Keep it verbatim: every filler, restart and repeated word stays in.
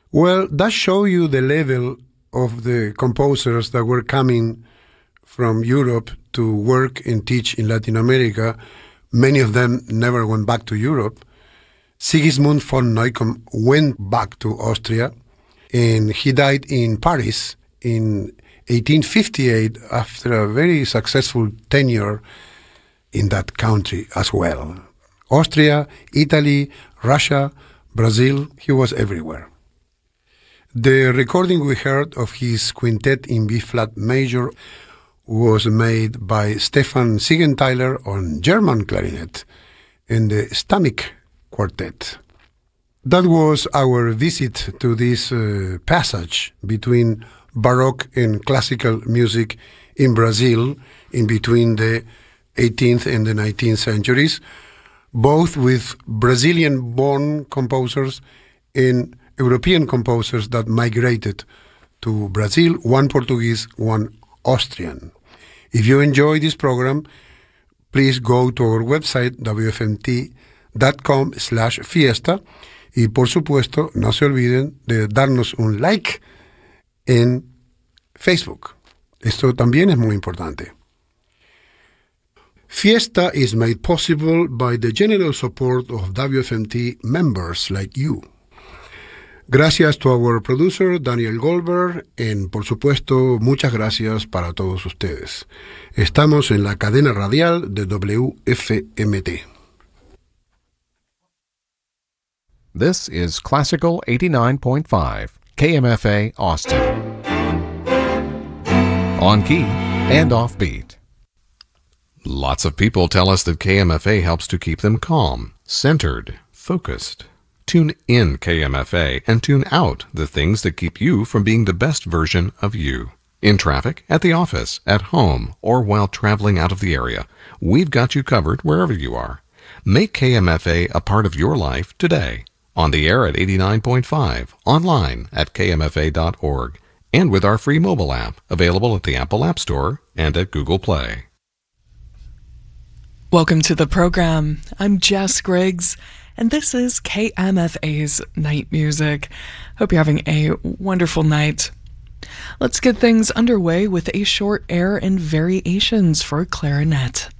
Well, that shows you the level of the composers that were coming from Europe to work and teach in Latin America. Many of them never went back to Europe. Sigismund von Neukomm went back to Austria, and he died in Paris in eighteen fifty-eight after a very successful tenure in that country as well. Austria, Italy, Russia, Brazil, he was everywhere. The recording we heard of his quintet in B-flat major was made by Stefan Siegenthaler on German clarinet and the Stammik Quartet. That was our visit to this uh, passage between Baroque and classical music in Brazil in between the eighteenth and the nineteenth centuries, both with Brazilian-born composers and European composers that migrated to Brazil, one Portuguese, one Austrian. If you enjoy this program, please go to our website, w f m t dot com slash fiesta, y por supuesto, no se olviden de darnos un like en Facebook. Esto también es muy importante. Fiesta is made possible by the generous support of W F M T members like you. Gracias to our producer, Daniel Goldberg, and por supuesto, muchas gracias para todos ustedes. Estamos en la cadena radial de W F M T. This is Classical eighty-nine point five, K M F A Austin. On key and off beat. Lots of people tell us that K M F A helps to keep them calm, centered, focused. Tune in K M F A and tune out the things that keep you from being the best version of you. In traffic, at the office, at home, or while traveling out of the area, we've got you covered wherever you are. Make K M F A a part of your life today. On the air at eighty-nine point five, online at k m f a dot org, and with our free mobile app available at the Apple App Store and at Google Play. Welcome to the program. I'm Jess Griggs, and this is K M F A's Night Music. Hope you're having a wonderful night. Let's get things underway with a short air and variations for clarinet.